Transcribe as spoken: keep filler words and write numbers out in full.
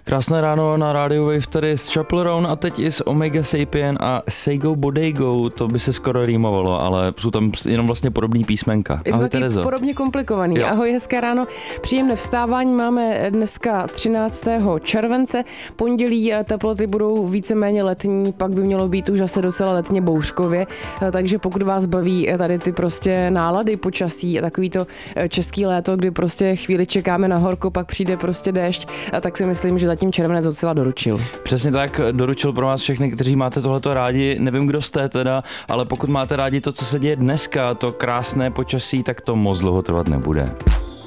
Krásné ráno na rádiu Wave tady s Chappell a teď i s Omega Sapien a Seigo Bodego. To by se skoro rýmovalo, ale jsou tam jenom vlastně podobný písmenka. Je to taky Terezo. Podobně komplikovaný. Jo. Ahoj, hezké ráno. Příjemné vstávání máme dneska třináctého července. Pondělí teploty budou víceméně letní, pak by mělo být už zase docela letně bouřkově. Takže pokud vás baví tady ty prostě nálady počasí a takový to český léto, kdy prostě chvíli čekáme na horko, pak přijde prostě déšť, tak si myslím, že zatím červenec docela doručil. Přesně tak, doručil pro vás všechny, kteří máte tohleto rádi. Nevím, kdo jste teda, ale pokud máte rádi to, co se děje dneska, to krásné počasí, tak to moc dlouho trvat nebude.